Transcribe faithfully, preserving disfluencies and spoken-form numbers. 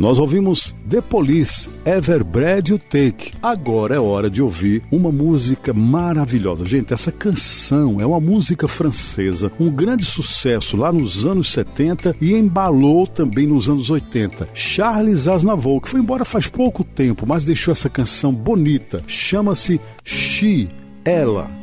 Nós ouvimos The Police, Every Breath You Take. Agora é hora de ouvir uma música maravilhosa. Gente, essa canção é uma música francesa, um grande sucesso lá nos anos setenta e embalou também nos anos oitenta. Charles Aznavour, que foi embora faz pouco tempo, mas deixou essa canção bonita. Chama-se She, Ela.